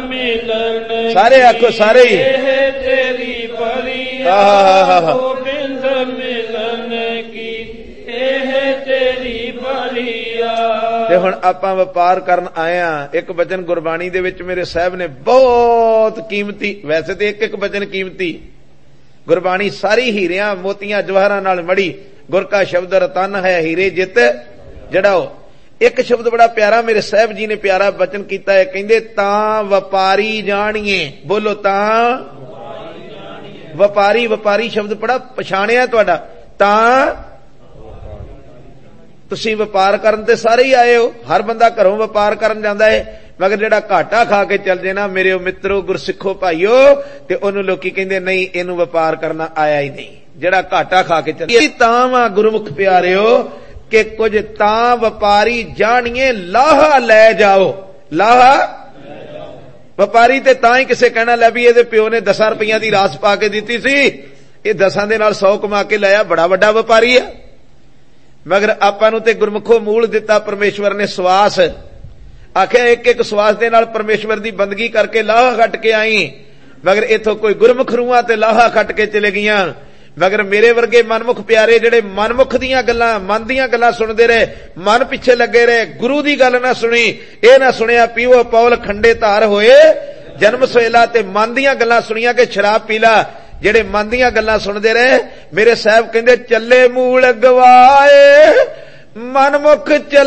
मिलन सारे आखो सारे ही तेरी बलिया गोबिंद मिलन की तेरी बलिया। ते हुण आपां वपार करन आए हां। एक वचन गुरबाणी दे विच मेरे साहब ने बहुत कीमती, वैसे तो एक एक वचन कीमती, गुरबाणी सारी हीरियां मोतियां जवाहरां नाल मड़ी। गुर का शब्द रतन है हीरे जित जड़ाओ। एक शब्द बड़ा प्यारा मेरे साहब जी ने प्यारा वचन कीता है, कहंदे तां वपारी जाणिए। बोलो तां वपारी, वपारी शब्द बड़ा पछाणिया तुहाडा। तां तुसीं वपार करन ते सारे ही आए हो, हर बंदा घरों वपार करन जांदा है, मगर जेड़ा घाटा खा के चल जे ना मेरे मित्रों गुरसिखो भाईओ, ते ओनू लोकी कहंदे नहीं इनू वपार करना आया ही नहीं। जेड़ा घाटा खा के चल तां वा गुरमुख प्यारिओ कि कुछ तां वपारी जाणिए लाहा लै जाओ। लाहा वपारी ते तां ही किसे कहना लै भी इहदे प्यो ने 10 रुपइयां दी रास पा के दित्ती सी, ये 10 दे नाल 100 कमा के लाया, बड़ा वड्डा वपारी है। मगर आपां नूं ते गुरमुखो मूल दिता परमेश्वर ने सवास, आख्या एक एक सवास दे नाल परमेश्वर दी बंदगी करके लाहा खट के आई। मगर इथों कोई गुरमुख रूहां ते लाहा खट के चले गियां। मगर मेरे वर्गे मनमुख प्यारे जेड़े मनमुख दीयां गल्लां मन दीयां गल्लां सुनदे रहे, मन पिछे लगे रहे, गुरु दी गल ना सुनी, ये ना सुनिया पीओ पौल खंडे धार होए जन्म सोएला, ते मन दीयां गल्लां सुनिया कि शराब पीला। जेड़े मन दीयां गल्लां सुनदे रहे, मेरे साहब कहंदे चले मूल गवाए मनमुख चल